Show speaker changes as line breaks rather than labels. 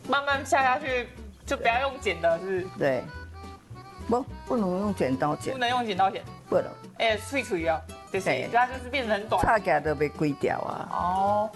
慢慢下去，就不要用剪的，是
对，不能用剪刀剪
不，能用剪刀剪。
不能，
脆脆啊，就是它就是变成很短。
插起来都被龟掉啊。
哦，